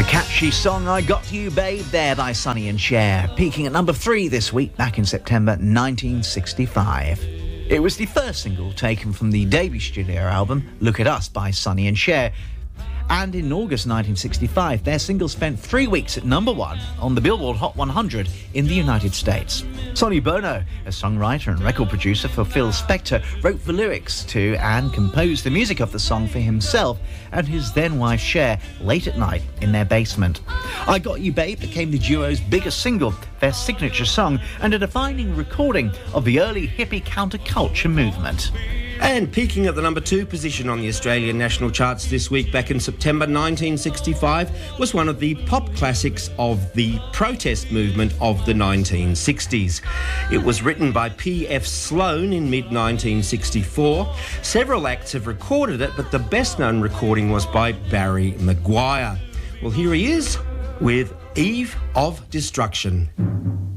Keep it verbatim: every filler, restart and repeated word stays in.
Catchy song I Got You Babe there by Sonny and Cher, peaking at number three this week back in September nineteen sixty-five. It was the first single taken from the debut studio album Look at Us by Sonny and Cher. And in August nineteen sixty-five, their single spent three weeks at number one on the Billboard Hot one hundred in the United States. Sonny Bono, a songwriter and record producer for Phil Spector, wrote the lyrics to and composed the music of the song for himself and his then-wife Cher late at night in their basement. I Got You Babe became the duo's biggest single, their signature song, and a defining recording of the early hippie counterculture movement. And peaking at the number two position on the Australian national charts this week back in September nineteen sixty-five was one of the pop classics of the protest movement of the nineteen sixties. It was written by P F Sloan in mid nineteen sixty-four. Several acts have recorded it, but the best known recording was by Barry Maguire. Well, here he is with Eve of Destruction.